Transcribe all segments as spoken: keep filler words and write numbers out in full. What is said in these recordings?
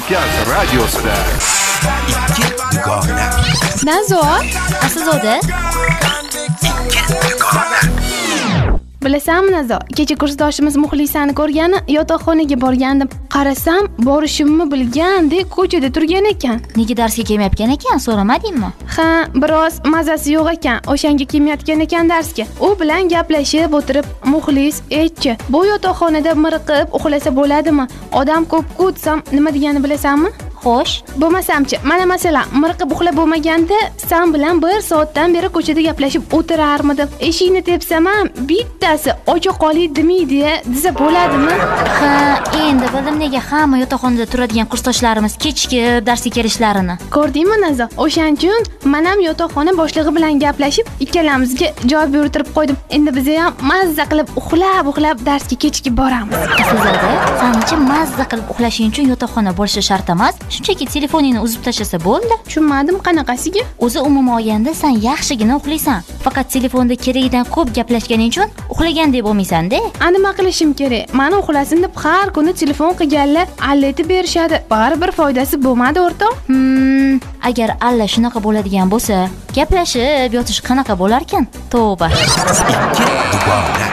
Markaz radiosida ikki dugona. Nazo, Aslida ikki dugona. bilasanmi Nazo, kecha kursdoshimiz Muxlisani ko'rgani yotoqxonaga borgandim. Qarasam, borishimni bilgandek ko'chada turgan ekan. nega darsga kelmayotgan ekan, so'ramadingmi? Ha, biroz mazasi yo'q ekan. O'shanga kelmayotgan ekan darsga. U bilan gaplashib o'tirib, Muxlis, "Aytchi, bu yotoqxonada miriqib uxlasa bo'ladimi? Odam ko'p-ku desam, nima degani bilasanmi?" Xo'sh, Bo'lmasamchi, mana masalan, miriqib uxlab bo'lmaganda san bilan bir soatdan beri ko'chada gaplashib o'tirarmidim. Eshikni tepsam ham bittasi ocha qolay demaydi, desa bo'ladimi? ha, endi bildim nega hamma yotoqxonada turadigan kursdoshlarimiz kechki darsga kelishlarini. Ko'rdingmi Nazo? O'shaning uchun men ham yotoqxona boshlig'i bilan gaplashib, ikkalamizga javob bertirib qo'ydim. Endi biz ham mazza qilib uxlab-uxlab darsga kechki boramiz. Aslida, sanchi mazza qilib uxlashing uchun yotoqxona bo'lishi shart emas. Shunchaki telefoningni uzib tashlasa bo'ldi. Tushunmadim qanaqasiga? O'zi umuman olganda sen yaxshigina uxlaysan. Faqat telefonda keragidan ko'p gaplashganing uchun uxlagandek bo'lmaysan-da. A nima qilishim kerak? Meni uxlasin deb har kuni telefon qilganlar alletib berishadi. Baribir foydasi bo'lmadi, o'rtoq. Hmm, agar alla shunaqa bo'ladigan bo'lsa, gaplashib yotish qanaqa bo'lar ekan? Tavba. ikki dugona.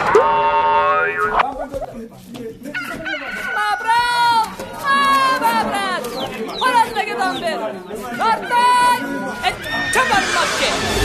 Parasına giden bir. Kartay! Et çaparmak ki.